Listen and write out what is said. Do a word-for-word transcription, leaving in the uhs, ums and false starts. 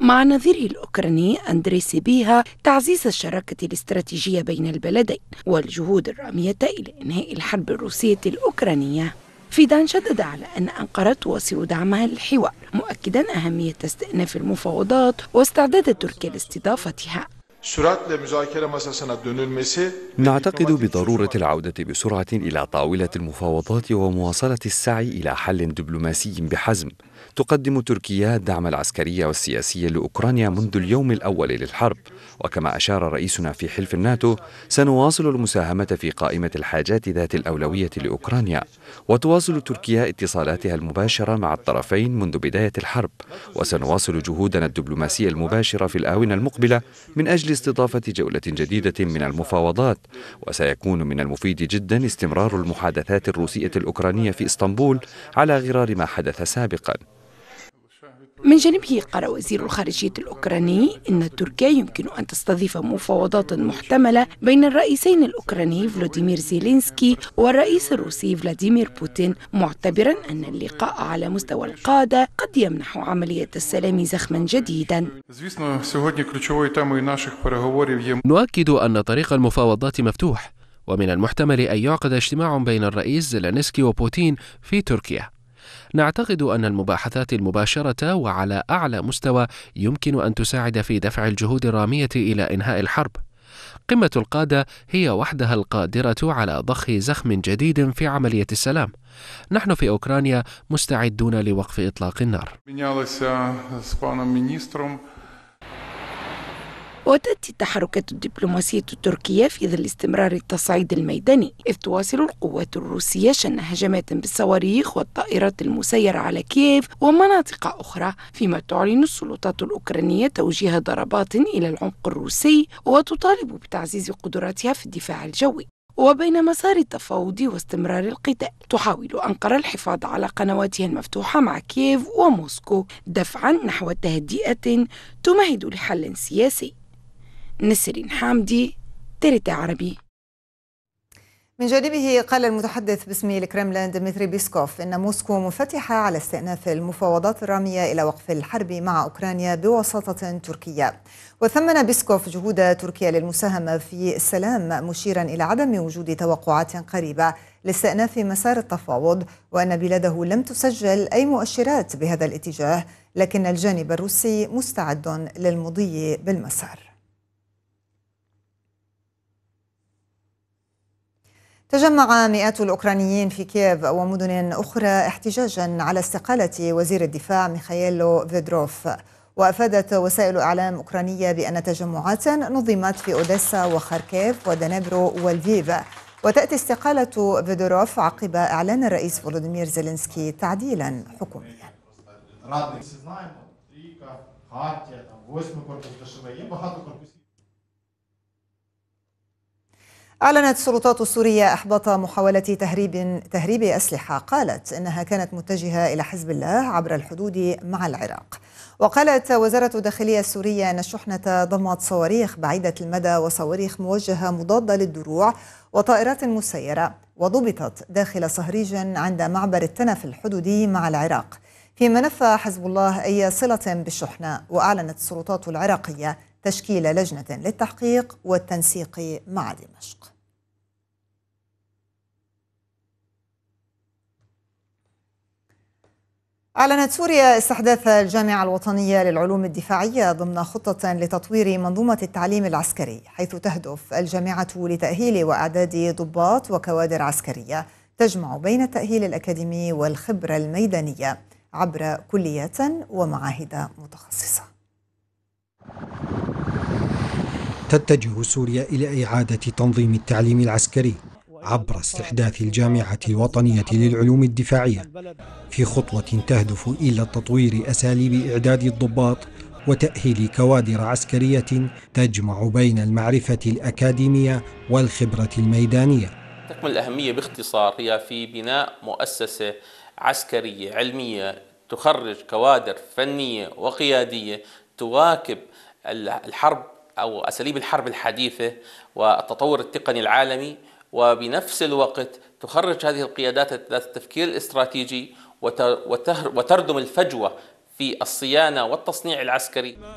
مع نظيره الأوكراني أندري سيبيها تعزيز الشراكة الاستراتيجية بين البلدين والجهود الرامية إلى إنهاء الحرب الروسية الأوكرانية. فيدان شدد على أن أنقرة تواصل دعمها للحوار، مؤكدا أهمية استئناف المفاوضات واستعداد تركيا لاستضافتها. نعتقد بضرورة العودة بسرعة إلى طاولة المفاوضات ومواصلة السعي إلى حل دبلوماسي بحزم تقدم تركيا الدعم العسكري والسياسي لأوكرانيا منذ اليوم الأول للحرب. وكما أشار رئيسنا في حلف الناتو، سنواصل المساهمة في قائمة الحاجات ذات الأولوية لأوكرانيا. وتواصل تركيا اتصالاتها المباشرة مع الطرفين منذ بداية الحرب، وسنواصل جهودنا الدبلوماسية المباشرة في الآونة المقبلة من أجل استضافة جولة جديدة من المفاوضات. وسيكون من المفيد جدا استمرار المحادثات الروسية الأوكرانية في إسطنبول على غرار ما حدث سابقا. من جانبه قال وزير الخارجية الأوكراني إن تركيا يمكن أن تستضيف مفاوضات محتملة بين الرئيسين الأوكراني فلوديمير زيلينسكي والرئيس الروسي فلاديمير بوتين، معتبرا أن اللقاء على مستوى القادة قد يمنح عملية السلام زخما جديدا. نؤكد أن طريق المفاوضات مفتوح، ومن المحتمل أن يعقد اجتماع بين الرئيس زيلينسكي وبوتين في تركيا. نعتقد أن المباحثات المباشرة وعلى أعلى مستوى يمكن أن تساعد في دفع الجهود الرامية إلى إنهاء الحرب. قمة القادة هي وحدها القادرة على ضخ زخم جديد في عملية السلام. نحن في أوكرانيا مستعدون لوقف إطلاق النار. وتأتي التحركات الدبلوماسية التركية في ظل استمرار التصعيد الميداني، إذ تواصل القوات الروسية شن هجمات بالصواريخ والطائرات المسيرة على كييف ومناطق أخرى، فيما تعلن السلطات الأوكرانية توجيه ضربات إلى العمق الروسي وتطالب بتعزيز قدراتها في الدفاع الجوي. وبين مسار التفاوض واستمرار القتال، تحاول أنقرة الحفاظ على قنواتها المفتوحة مع كييف وموسكو دفعا نحو تهدئة تمهد لحل سياسي. نسرين حامدي، تريت عربي. من جانبه قال المتحدث باسم الكرملين ديمتري بيسكوف إن موسكو منفتحة على استئناف المفاوضات الرامية إلى وقف الحرب مع أوكرانيا بوساطة تركية. وثمن بيسكوف جهود تركيا للمساهمة في السلام، مشيرا إلى عدم وجود توقعات قريبة لاستئناف مسار التفاوض، وأن بلاده لم تسجل أي مؤشرات بهذا الاتجاه، لكن الجانب الروسي مستعد للمضي بالمسار. تجمع مئات الأوكرانيين في كييف ومدن أخرى احتجاجا على استقالة وزير الدفاع ميخائيلو فيدروف. وأفادت وسائل إعلام أوكرانية بأن تجمعات نظمت في أوديسا وخاركيف ودنيبرو والفيف. وتأتي استقالة فيدروف عقب إعلان الرئيس فولوديمير زيلينسكي تعديلا حكوميا. أعلنت السلطات السورية إحباط محاولة تهريب تهريب أسلحة، قالت إنها كانت متجهة إلى حزب الله عبر الحدود مع العراق. وقالت وزارة الداخلية السورية أن الشحنة ضمت صواريخ بعيدة المدى وصواريخ موجهة مضادة للدروع وطائرات مسيرة، وضبطت داخل صهريج عند معبر التنف الحدودي مع العراق، فيما نفى حزب الله أي صلة بالشحنة. وأعلنت السلطات العراقية تشكيل لجنة للتحقيق والتنسيق مع دمشق. أعلنت سوريا استحداث الجامعة الوطنية للعلوم الدفاعية ضمن خطة لتطوير منظومة التعليم العسكري، حيث تهدف الجامعة لتأهيل وإعداد ضباط وكوادر عسكرية تجمع بين التأهيل الأكاديمي والخبرة الميدانية عبر كليات ومعاهد متخصصة. تتجه سوريا إلى إعادة تنظيم التعليم العسكري عبر استحداث الجامعة الوطنية للعلوم الدفاعية، في خطوة تهدف إلى تطوير أساليب إعداد الضباط وتأهيل كوادر عسكرية تجمع بين المعرفة الأكاديمية والخبرة الميدانية. تكمن الأهمية باختصار هي في بناء مؤسسة عسكرية علمية تخرج كوادر فنية وقيادية تواكب الحرب أو أساليب الحرب الحديثة والتطور التقني العالمي، وبنفس الوقت تخرج هذه القيادات ذات التفكير الاستراتيجي وتردم الفجوة في الصيانة والتصنيع العسكري.